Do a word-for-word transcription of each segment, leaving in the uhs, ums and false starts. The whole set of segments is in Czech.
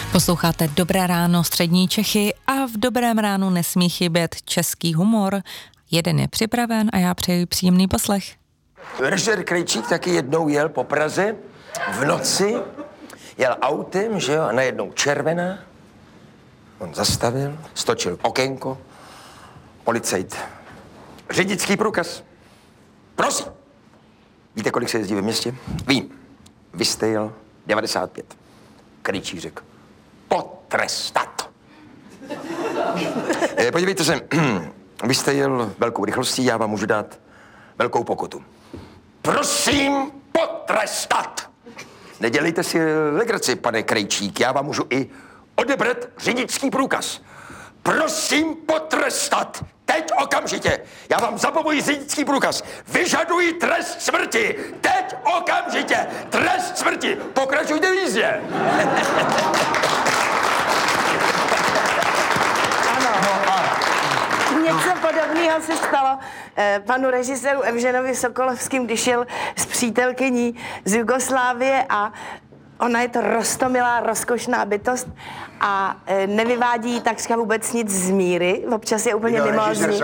Posloucháte Dobré ráno střední Čechy a v Dobrém ránu nesmí chybět český humor. Jeden je připraven a já přeji příjemný poslech. Režisér Krejčík taky jednou jel po Praze v noci, jel autem, že jo, a najednou červená. On zastavil, stočil okénko, policajt. Řidičský průkaz. Prosím. Víte, kolik se jezdí ve městě? Vím. Vy jste jel devadesát pět. Krejčík řekl. Potrestat. e, podívejte se, vy jste jel velkou rychlostí, já vám můžu dát velkou pokutu. Prosím, potrestat. Nedělejte si legraci, pane Krejčík, já vám můžu i odebrat řidičský průkaz. Prosím, potrestat. Teď okamžitě. Já vám zabavuji řidičský průkaz. Vyžaduji trest smrti. Teď okamžitě. Trest smrti. Pokračujte v jízdě. Něco podobného se stalo eh, panu režiséru Evženovi Sokolovským, když jel s přítelkyní z Jugoslávie a ona je to roztomilá, rozkošná bytost a e, nevyvádí jí takřka vůbec nic z míry. Občas je úplně mimo z míry.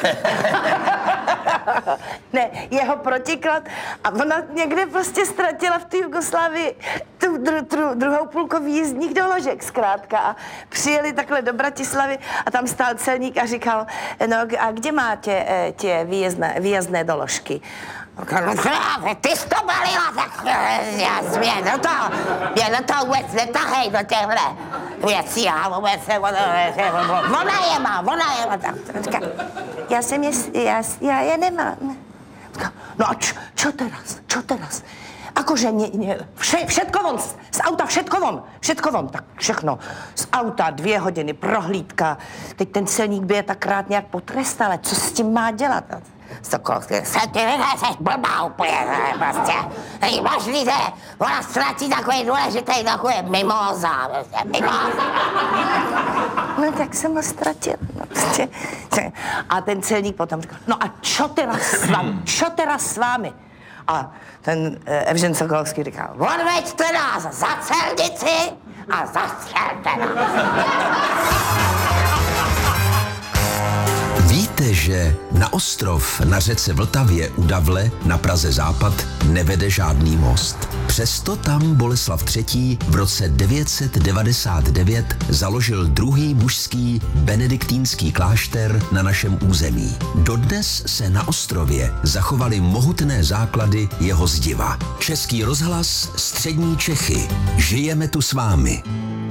Ne, jeho protiklad. A ona někde prostě ztratila v té Jugoslávii tu dru, dru, druhou půlku výjezdních doložek zkrátka. A přijeli takhle do Bratislavy a tam stál celník a říkal, no a kde máte e, tě výjezdné, výjezdné doložky? No, ty jsi to balila, tak já mě do toho, mě do toho vůbec netahej do těchhle věcí, já vůbec se, ona je má, ona je má, tak říká, já jsem je, já, já je nemám. Říká, no a čo, čo teraz, čo teraz? Akože ne, ne, vše, všetko von, z, z auta všetko von, všetko von, tak všechno. Z auta dvě hodiny, prohlídka, teď ten celník by je tak rád nějak potrestal, ale co s tím má dělat? Sokolovský, se ty vynese blbá úplně, prostě. Není možný, že ona ztratí takový důležitý takový mimoza, prostě, mimoza. No tak jsem ho ztratil, no prostě. A ten celník potom říkal, no a čo teraz s vámi, čo teraz s vámi? A ten eh, Evžen Sokolovský říkal, odveďte nás za celnici a zastřelte nás. Víte, že na ostrov na řece Vltavě u Davle na Praze Západ nevede žádný most. Přesto tam Boleslav třetí. v roce devět set devadesát devět založil druhý mužský benediktínský klášter na našem území. Dodnes se na ostrově zachovaly mohutné základy jeho zdiva. Český rozhlas Střední Čechy. Žijeme tu s vámi.